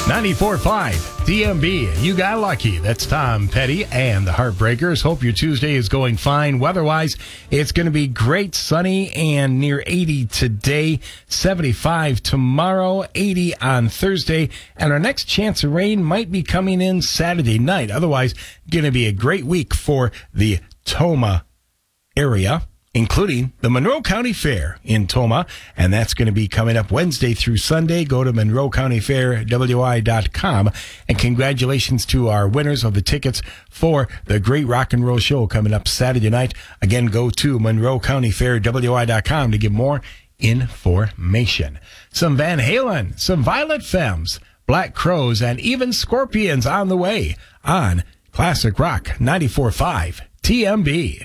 94.5 DMB. You got lucky. That's Tom Petty and the Heartbreakers. Hope your Tuesday is going fine. Weather-wise, it's going to be great, sunny and near 80 today, 75 tomorrow, 80 on Thursday, and our next chance of rain might be coming in Saturday night. Otherwise, going to be a great week for the Tomah area, including the Monroe County Fair in Tomah, and that's going to be coming up Wednesday through Sunday. Go to MonroeCountyFairWI.com, and congratulations to our winners of the tickets for the Great Rock and Roll Show coming up Saturday night. Again, go to MonroeCountyFairWI.com to get more information. Some Van Halen, some Violet Femmes, Black Crowes, and even Scorpions on the way on Classic Rock 94.5 TMB.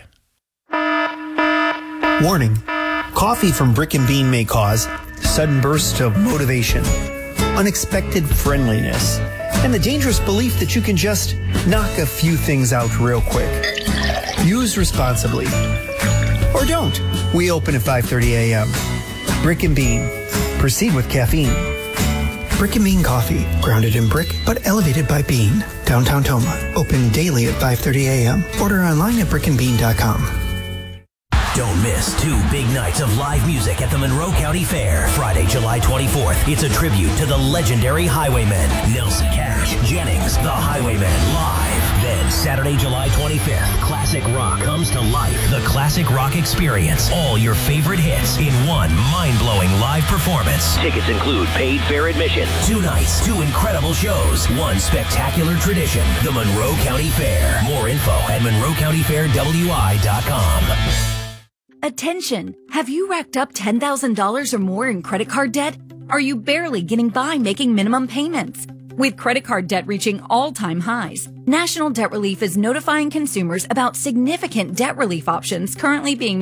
Warning, coffee from Brick and Bean may cause sudden bursts of motivation, unexpected friendliness, and the dangerous belief that you can just knock a few things out real quick. Use responsibly. Or don't. We open at 5:30 a.m. Brick and Bean. Proceed with caffeine. Brick and Bean Coffee, grounded in brick but elevated by bean. Downtown Tomah. Open daily at 5:30 a.m. Order online at brickandbean.com. Don't miss 2 big nights of live music at the Monroe County Fair. Friday, July 24th. It's a tribute to the legendary Highwaymen. Nelson Cash, Jennings, the Highwaymen live. Then Saturday, July 25th. Classic rock comes to life. The Classic Rock Experience. All your favorite hits in one mind-blowing live performance. Tickets include paid fair admission. 2 nights, 2 incredible shows. 1 spectacular tradition. The Monroe County Fair. More info at MonroeCountyFairWI.com. Attention! Have you racked up $10,000 or more in credit card debt? Are you barely getting by making minimum payments? With credit card debt reaching all-time highs, National Debt Relief is notifying consumers about significant debt relief options currently being